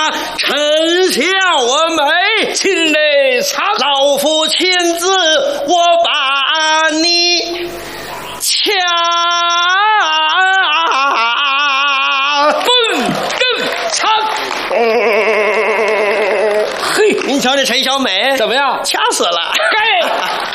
臣下我美，请内藏。老夫亲自，我把你掐崩更长。嘿，您瞧这陈小美怎么样？掐死了！嘿。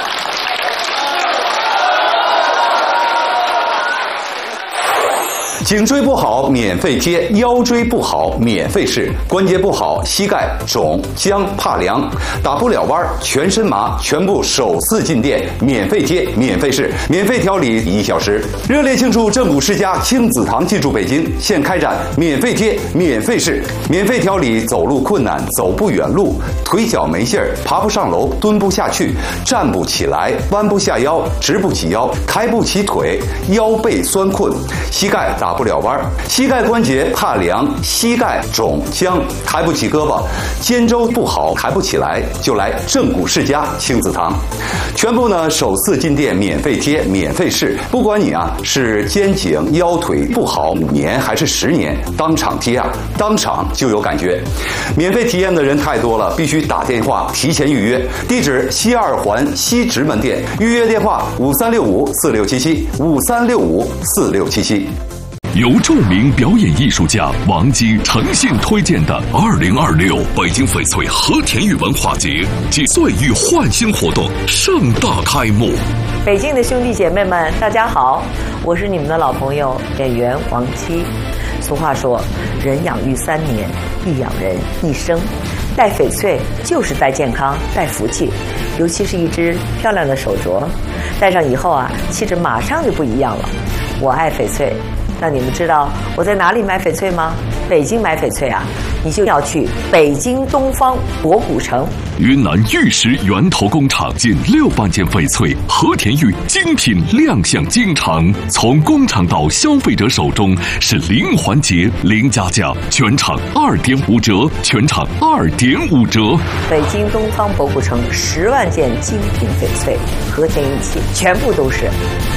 颈椎不好免费贴，腰椎不好免费试，关节不好膝盖肿僵怕凉打不了弯全身麻，全部首次进店免费贴免费试免费调理1小时。热烈庆祝正骨世家亲子堂进驻北京，现开展免费贴免费试免费调理走路困难走不远路腿脚没劲儿爬不上楼蹲不下去站不起来弯不下腰直不起腰抬不起腿腰背酸困膝盖打不了弯膝盖关节怕凉膝盖肿僵抬不起胳膊肩周不好抬不起来就来正骨世家亲子堂，全部呢首次进店免费贴免费试，不管你是肩颈腰腿不好5年还是10年，当场贴当场就有感觉。免费体验的人太多了，必须打电话提前预约。地址西2环西直门店，预约电话5365467753654677。 由著名表演艺术家王姬诚信推荐的2026北京翡翠和田玉文化节暨岁玉焕新活动盛大开幕。 北京的兄弟姐妹们，大家好，我是你们的老朋友演员王姬。俗话说，人养育3年，亦养人一生。戴翡翠就是戴健康、戴福气，尤其是一只漂亮的手镯，戴上以后气质马上就不一样了。我爱翡翠。那你们知道我在哪里买翡翠吗？北京买翡翠你就要去北京东方博古城。 云南玉石源头工厂近6万件翡翠和田玉精品亮相京城，从工厂到消费者手中是零环节零加价，全场2.5折，全场2.5折。 北京东方博古城10万件精品翡翠和田玉器，全部都是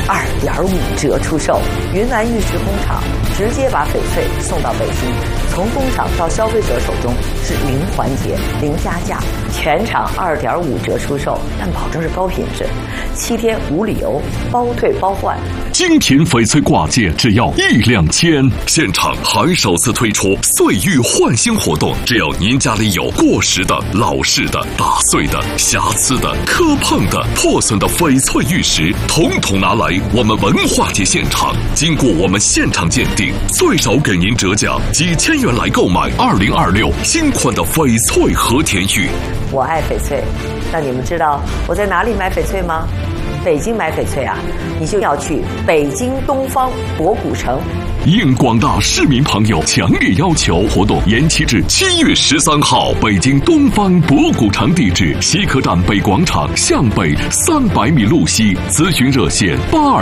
2.5折出售。云南玉石工厂直接把翡翠送到北京，从工厂到消费者手中是零环节零加价，全场2.5折出售，但保证是高品质，7天无理由，包退包换。 精品翡翠挂件只要1两千，现场还首次推出岁玉焕新活动，只要您家里有过时的、老式的、打碎的、瑕疵的、磕碰的、破损的翡翠玉石，统统拿来我们文化节现场，经过我们现场鉴定，最少给您折价几千元来购买2026新款的翡翠和田玉。 我爱翡翠，那你们知道我在哪里买翡翠吗？北京买翡翠你就要去北京东方博古城。 应广大市民朋友强烈要求，活动延期至7月13号。北京东方博古城地址：西客站北广场向北300米路西，咨询热线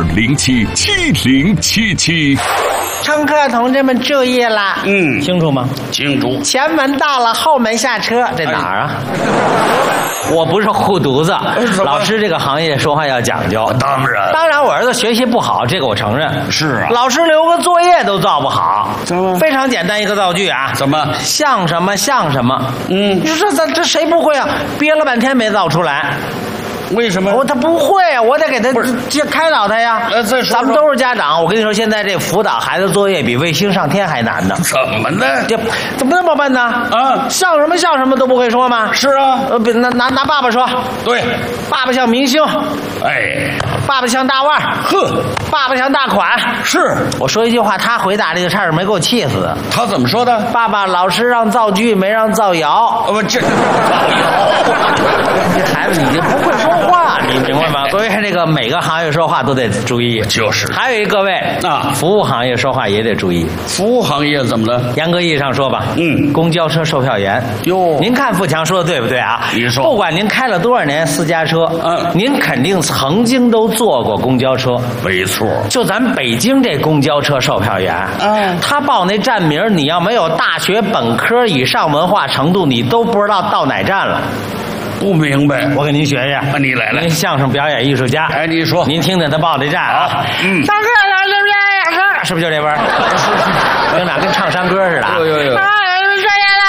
82077077。 乘客同志们注意了，清楚吗？ 清楚。 前门到了，后门下车，这哪儿啊？我不是护犊子，老师这个行业说话要讲究。 当然， 我儿子学习不好，这个我承认。 是老师留个作业都造不好。 怎么？ 非常简单一个造句怎么？ 像什么像什么？你说这谁不会憋了半天没造出来。 为什么？ 他不会我得给他开导他呀。咱们都是家长，我跟你说，现在这辅导孩子作业比卫星上天还难呢。 怎么呢？ 怎么那么笨呢？像什么像什么都不会说吗？ 是啊。 拿爸爸说。 对。 爸爸像明星。爸爸像大腕。爸爸像大款。 是。 我说一句话，他回答这个差点没给我气死。 他怎么说的？ 爸爸，老师让造句，没让造谣。 这造谣。 这孩子你就不会说话，你明白吗？所以这个每个行业说话都得注意。 就是。 还有各位服务行业说话也得注意。 服务行业怎么了？ 严格意义上说吧，公交车售票员。您看富强说的对不对你说。 不管您开了多少年私家车，您肯定曾经都坐过公交车。 没错。 就咱北京这公交车售票员，他报那站名，你要没有大学本科以上文化程度，你都不知道到哪站了。 不明白， 我给您学学。 你来了。 您相声表演艺术家。 你说。 您听听他报的站啊。上课是不是就这味儿？跟哪跟唱山歌似的？ 有。